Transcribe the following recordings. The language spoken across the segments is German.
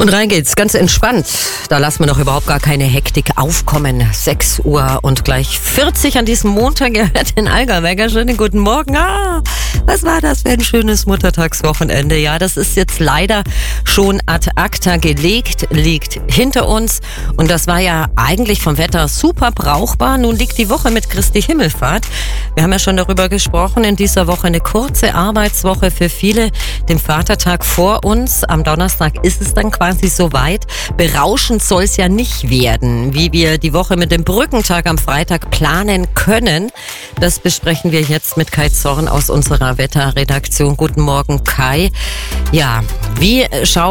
Und rein geht's, ganz entspannt. Da lassen wir noch überhaupt gar keine Hektik aufkommen. 6 Uhr und gleich 40 an diesem Montag. Ihr hört den Allgäuer. Schönen guten Morgen. Was war das für ein schönes Muttertagswochenende? Ja, das ist jetzt leider schon ad acta gelegt, liegt hinter uns. Und das war ja eigentlich vom Wetter super brauchbar. Nun liegt die Woche mit Christi Himmelfahrt. Wir haben ja schon darüber gesprochen. In dieser Woche eine kurze Arbeitswoche für viele. Den Vatertag vor uns. Am Donnerstag ist es dann quasi soweit. Berauschend soll es ja nicht werden. Wie wir die Woche mit dem Brückentag am Freitag planen können, das besprechen wir jetzt mit Kai Zorn aus unserer Wetterredaktion. Guten Morgen, Kai. Ja, wie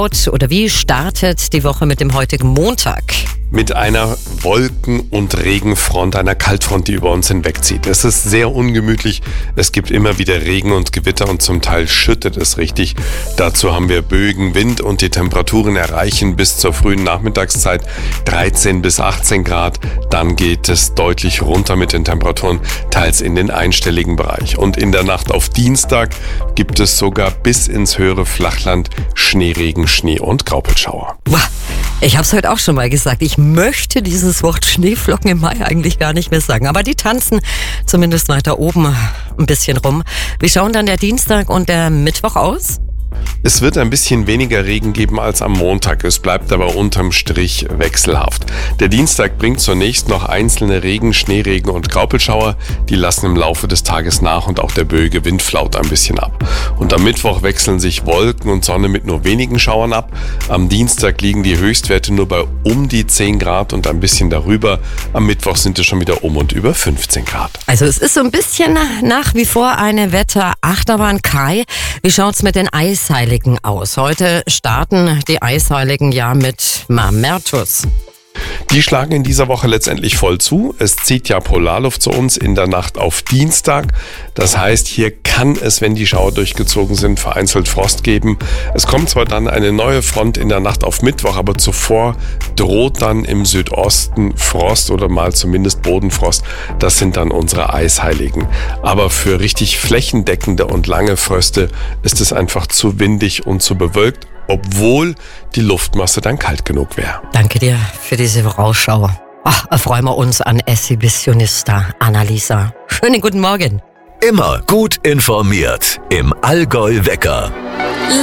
startet die Woche mit dem heutigen Montag? Mit einer Wolken- und Regenfront, einer Kaltfront, die über uns hinwegzieht. Es ist sehr ungemütlich. Es gibt immer wieder Regen und Gewitter und zum Teil schüttet es richtig. Dazu haben wir Böen, Wind und die Temperaturen erreichen bis zur frühen Nachmittagszeit 13 bis 18 Grad. Dann geht es deutlich runter mit den Temperaturen, teils in den einstelligen Bereich. Und in der Nacht auf Dienstag gibt es sogar bis ins höhere Flachland Schneeregen, Schnee und Graupelschauer. Ich habe es heute auch schon mal gesagt. Ich möchte dieses Wort Schneeflocken im Mai eigentlich gar nicht mehr sagen. Aber die tanzen zumindest weiter oben ein bisschen rum. Wie schauen dann der Dienstag und der Mittwoch aus? Es wird ein bisschen weniger Regen geben als am Montag. Es bleibt aber unterm Strich wechselhaft. Der Dienstag bringt zunächst noch einzelne Regen, Schneeregen und Graupelschauer. Die lassen im Laufe des Tages nach und auch der böige Wind flaut ein bisschen ab. Und am Mittwoch wechseln sich Wolken und Sonne mit nur wenigen Schauern ab. Am Dienstag liegen die Höchstwerte nur bei um die 10 Grad und ein bisschen darüber. Am Mittwoch sind es schon wieder um und über 15 Grad. Also es ist so ein bisschen nach wie vor eine Wetterachterbahn. Kai, wie schaut's mit den Eisheiligen aus? Heute starten die Eisheiligen ja mit Mamertus. Die schlagen in dieser Woche letztendlich voll zu. Es zieht ja Polarluft zu uns in der Nacht auf Dienstag. Das heißt, hier kann es, wenn die Schauer durchgezogen sind, vereinzelt Frost geben. Es kommt zwar dann eine neue Front in der Nacht auf Mittwoch, aber zuvor droht dann im Südosten Frost oder mal zumindest Bodenfrost. Das sind dann unsere Eisheiligen. Aber für richtig flächendeckende und lange Fröste ist es einfach zu windig und zu bewölkt, obwohl die Luftmasse dann kalt genug wäre. Danke dir für diese Vorausschau. Erfreuen wir uns an Exhibitionista Annalisa. Schönen guten Morgen. Immer gut informiert im Allgäu Wecker.